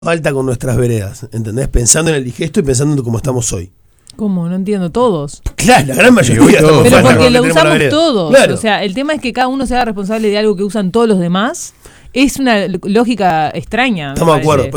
falta con nuestras veredas, ¿entendés? Pensando en el digesto y pensando en cómo estamos hoy. ¿Cómo? No entiendo, todos. Claro, la gran mayoría. Pero porque lo usamos todos. Claro. O sea, el tema es que cada uno se haga responsable de algo que usan todos los demás. Es una lógica extraña. Estamos de acuerdo.